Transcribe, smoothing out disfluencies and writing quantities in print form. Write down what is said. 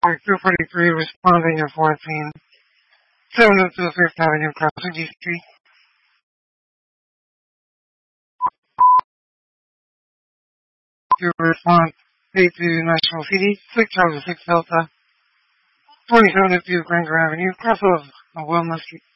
243 responding to 14. 702 Fifth Avenue, crossing G Street. To respond 82 National City, 606 Delta. 2702 Granger Avenue, cross of Wilma Street.